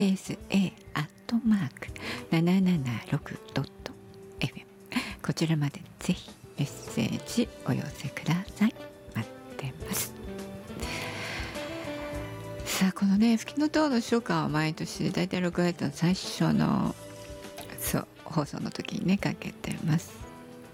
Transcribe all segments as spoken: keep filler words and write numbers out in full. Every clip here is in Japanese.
エスエー アットマーク ななななろく ドット エフエム こちらまでぜひメッセージお寄せください。待ってます。さあこのね吹きの塔の初夏は毎年だいたいろくがつの最初のそう放送の時にねかけてます。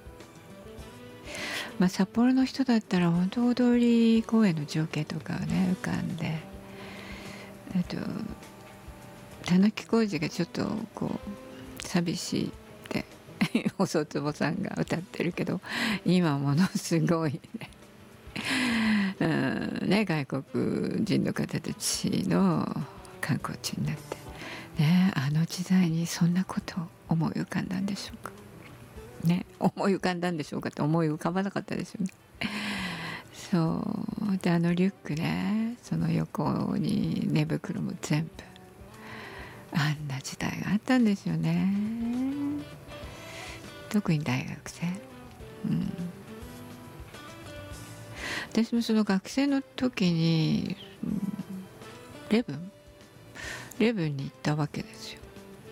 まあ、札幌の人だったら本当踊り公演の情景とかをね浮かんで、えっと田中浩二がちょっとこう寂しいって細坪さんが歌ってるけど、今ものすごいねうんね外国人の方たちの観光地になってね、あの時代にそんなことを思い浮かんだんでしょうかね、思い浮かんだんでしょうかって思い浮かばなかったですよね。そうであのリュックね、その横に寝袋も全部あんな時代があったんですよね。特に大学生、うん、私もその学生の時に、うん、レブンレブンに行ったわけですよ。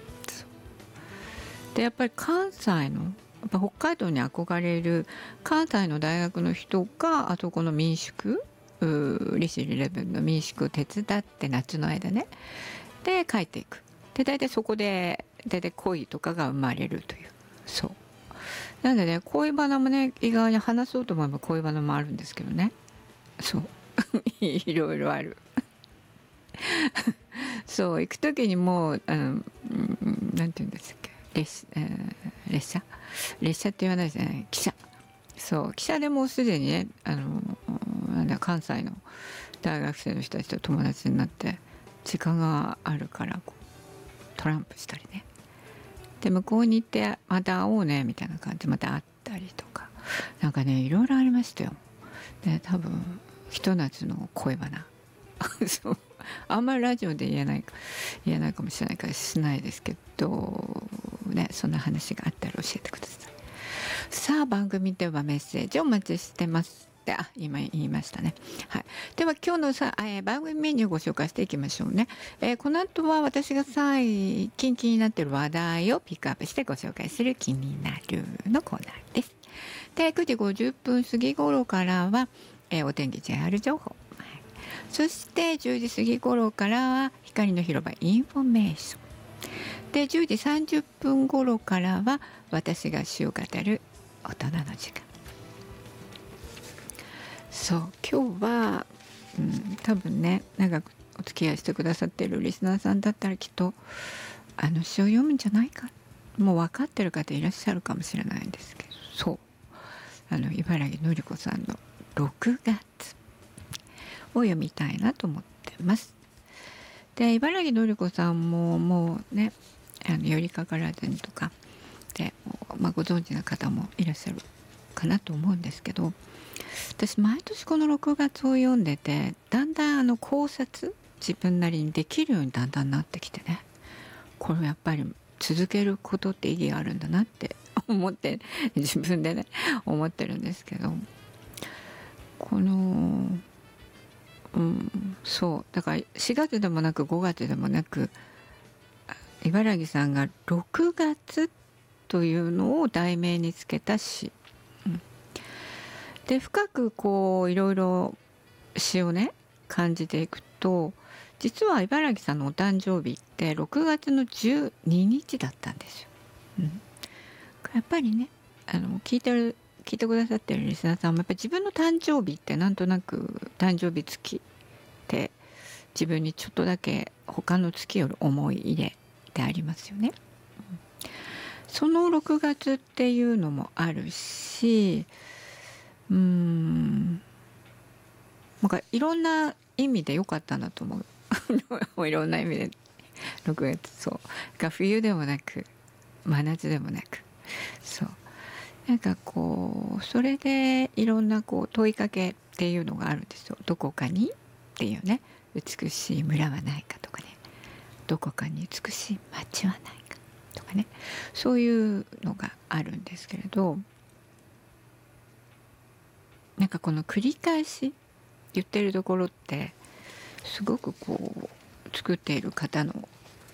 でやっぱり関西のやっぱ北海道に憧れる関西の大学の人があそこの民宿利尻レブンの民宿を手伝って夏の間ねで帰っていく。で大体そこで大体恋とかが生まれるという。そうなのでね恋バナもね意外に話そうと思えば恋バナもあるんですけどね。そういろいろあるそう行く時にもうあの、うん、なんて言うんですっけ列、えー、列車列車って言わないですね、汽車。そう汽車でもうすでにねあのなんだ関西の大学生の人たちと友達になって時間があるからこうトランプしたりね、で向こうに行ってまた会おうねみたいな感じでまた会ったりとかなんかねいろいろありましたよ。で多分ひと夏の恋バナそうあんまりラジオで言えないか言えないかもしれないからしないですけどね、そんな話があったら教えてください。さあ番組ではメッセージお待ちしてますってあ今言いましたね。はい、では今日のさ、えー、番組メニューをご紹介していきましょうね。えー、この後は私が最近気になっている話題をピックアップしてご紹介する気になるのコーナーです。でくじごじゅっぷん過ぎ頃からは、えー、お天気 ジェイアール 情報、はい、そしてじゅうじ過ぎ頃からは光の広場インフォメーションでじゅうじさんじゅっぷん頃からは私が詩を語る大人の時間。そう今日は、うん、多分ね長くお付き合いしてくださっているリスナーさんだったらきっとあの詩を読むんじゃないかもう分かってる方いらっしゃるかもしれないんですけど、そうあの茨城のりこさんのろくがつを読みたいなと思ってます。で茨城のりこさんももうねあの寄りかからずにとかで、まあ、ご存知な方もいらっしゃるかなと思うんですけど、私毎年このろくがつを読んでてだんだんあの考察自分なりにできるようにだんだんなってきてね、これやっぱり続けることって意義があるんだなって思って自分でね思ってるんですけど、このうん、そうだからしがつでもなくごがつでもなく茨城さんがろくがつというのを題名につけた詩、うん、で深くこういろいろ詩をね感じていくと実は茨城さんのお誕生日ってろくがつのじゅうににちだったんですよ、うん、やっぱりねあの聞いてる聞いてくださってるリスナーさんもやっぱり自分の誕生日ってなんとなく誕生日月って自分にちょっとだけ他の月より思い入れでありますよね、うん、そのろくがつっていうのもあるし、うーんなんかいろんな意味で良かったなと思ういろんな意味でろくがつそうが冬でもなく真夏でもなくそうなんかこうそれでいろんなこう問いかけっていうのがあるんですよ。どこかにっていうね美しい村はないかとかね、どこかに美しい町はないかとかね、そういうのがあるんですけれど、なんかこの繰り返し言ってるところってすごくこう作っている方の